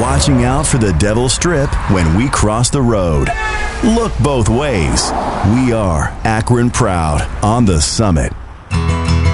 watching out for the Devil's Strip when we cross the road. Look both ways. We are Akron Proud on the Summit.